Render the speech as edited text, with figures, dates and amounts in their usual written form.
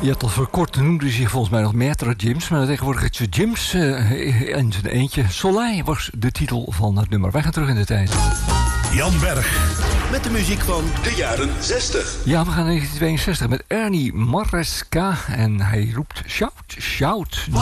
Ja, tot voor kort noemde hij zich volgens mij nog Maître Jims. Maar tegenwoordig is het Jims in zijn eentje. Soleil was de titel van het nummer. Wij gaan terug in de tijd. Jan Berg. Met de muziek van de jaren 60. Ja, we gaan naar 1962 met Ernie Maresca. En hij roept shout, shout.